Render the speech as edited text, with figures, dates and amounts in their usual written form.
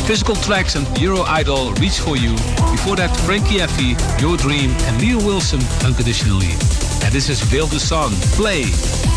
Physical Tracks and Euro Idol, Reach For You. Before that, Frankie Effie, Your Dream and Neil Wilson, Unconditionally. And this is Veil the Song, Play.